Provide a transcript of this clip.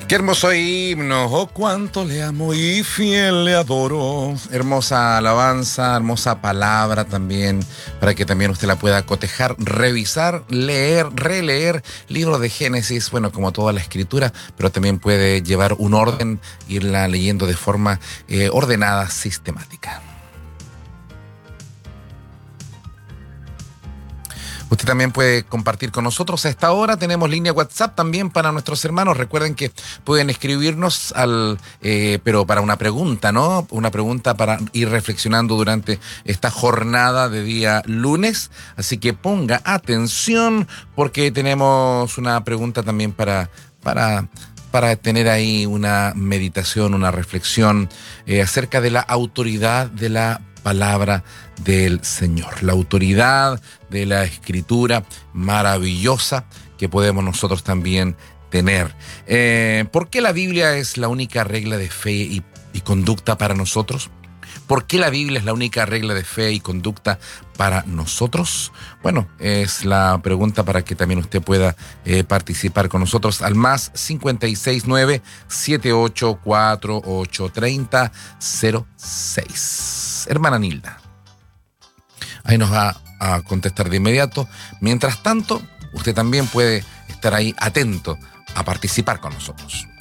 Qué hermoso himno, oh cuánto le amo y fiel le adoro. Hermosa alabanza, hermosa palabra también, para que también usted la pueda cotejar, revisar, leer, releer, libro de Génesis, bueno, como toda la escritura, pero también puede llevar un orden, irla leyendo de forma ordenada, sistemática. Usted también puede compartir con nosotros. A esta hora tenemos línea WhatsApp también para nuestros hermanos. Recuerden que pueden escribirnos pero para una pregunta, ¿no? Una pregunta para ir reflexionando durante esta jornada de día lunes. Así que ponga atención porque tenemos una pregunta también para tener ahí una meditación, una reflexión acerca de la autoridad de la palabra del Señor, la autoridad de la escritura maravillosa que podemos nosotros también tener. ¿Por qué la Biblia es la única regla de fe y conducta para nosotros? ¿Por qué la Biblia es la única regla de fe y conducta para nosotros? Bueno, es la pregunta para que también usted pueda participar con nosotros al más 569-7848-3006. Hermana Nilda, ahí nos va a contestar de inmediato. Mientras tanto, usted también puede estar ahí atento a participar con nosotros.